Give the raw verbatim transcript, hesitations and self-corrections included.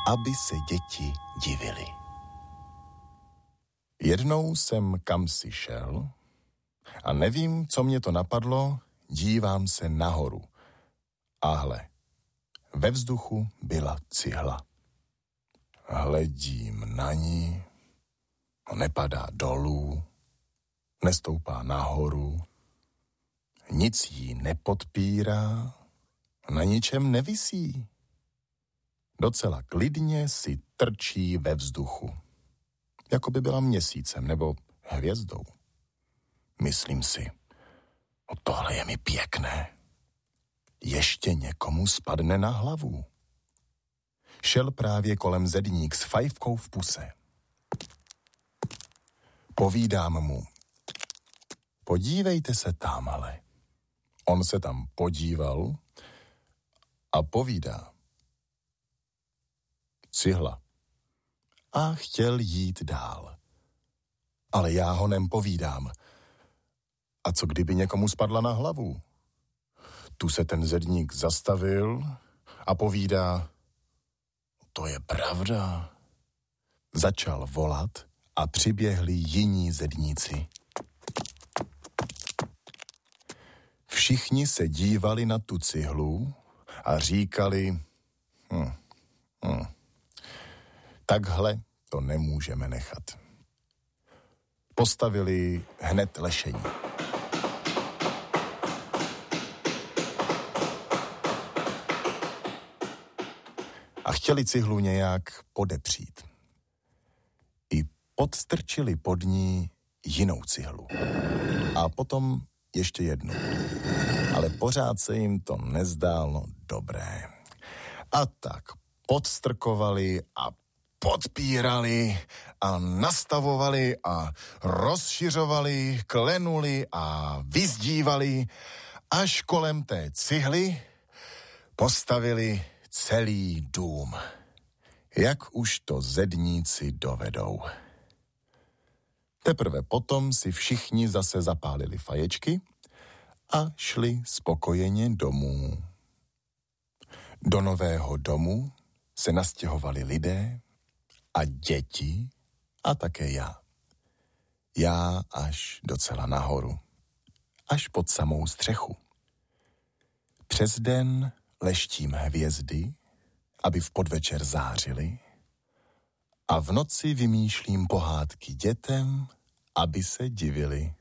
aby se děti divily. Jednou jsem kamsi šel a nevím, co mě to napadlo, dívám se nahoru. A hle, ve vzduchu byla cihla. Hledím na ní, nepadá dolů, nestoupá nahoru, nic jí nepodpírá, na ničem nevisí. Docela klidně si trčí ve vzduchu, jako by byla měsícem nebo hvězdou. Myslím si, no tohle je mi pěkné. Ještě někomu spadne na hlavu. Šel právě kolem zedník s fajfkou v puse. Povídám mu, podívejte se támhle. On se tam podíval a povídá. Cihla. A chtěl jít dál. Ale já ho povídám. A co kdyby někomu spadla na hlavu? Tu se ten zedník zastavil a povídá, to je pravda. Začal volat a přiběhli jiní zedníci. Všichni se dívali na tu cihlu a říkali, hm, hm, takhle to nemůžeme nechat. Postavili hned lešení. A chtěli cihlu nějak podepřít. I podstrčili pod ní jinou cihlu. A potom ještě jednu. Ale pořád se jim to nezdálo dobré. A tak podstrkovali a podpírali a nastavovali a rozšiřovali, klenuli a vyzdívali, až kolem té cihly postavili celý dům. Jak už to zedníci dovedou. Teprve potom si všichni zase zapálili faječky a šli spokojeně domů. Do nového domu se nastěhovali lidé a děti a také já. Já až docela nahoru, až pod samou střechu. Přes den leštím hvězdy, aby v podvečer zářily, a v noci vymýšlím pohádky dětem, aby se divili.